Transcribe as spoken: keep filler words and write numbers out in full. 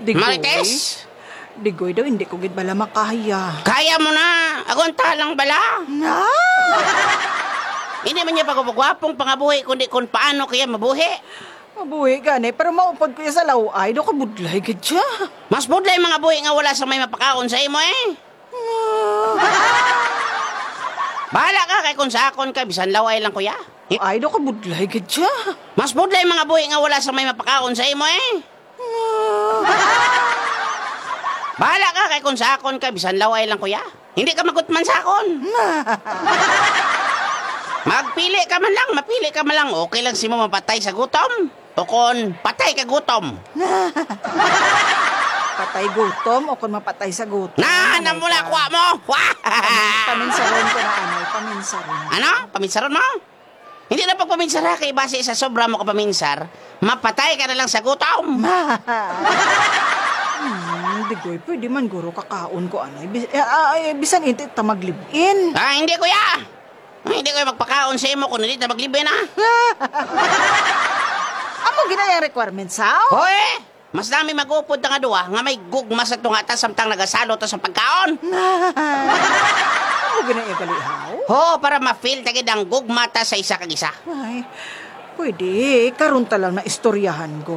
Digoy? Marites? Digoy daw, hindi ko gid bala makaya. Kaya mo na. Akong talang bala. Na? Hindi man niya pagpapagwapong pangabuhi, kundi kung paano kaya mabuhi. Mabuhi gani, pero maupod ko yan sa laway, do ka budlay gid siya. Mas budlay mga buhi nga wala sa may mapakaon sa imo eh. Bahala ka kay kung sakon ka, bisan laway lang kuya. Ay, do ka budlay gid siya. Mas budlay mga buhi nga wala sa may mapakaon sa imo eh. Bahala ka kay kung sakon ka, bisan laway lang kuya. Hindi ka magutman sakon. Magpili ka man lang, mapili ka man lang. Okay lang si mo mapatay sa gutom. O kung patay ka gutom. Patay gutom o kung mapatay sa gutom. Na, namula kuha mo. Paminsaron ko na anay, paminsaron. Ano? Paminsaron mo? Hindi na pagpaminsara kay base sa sobra mo ka paminsar, mapatay ka na lang sa gutom. Hmm, Digoy, pwede man guro kakaon ko anay. Bis- eh, ay, bisan inti ta maglibin. Ah, hindi kuya. Ah, hindi ko magpakaon sa imo kung hindi na maglibin ha. Amo ginayang requirements sao? Hoy! Mas dami mag-upod nga duwa nga may gugma sa tunga ta samtang nagasalo to sa pagkaon. Amo ginayang galihaw? Ho, para ma-feel tagid ang gugma ta sa isa kag isa. Ay, pwede. Karon ta lang na istoryahan ko.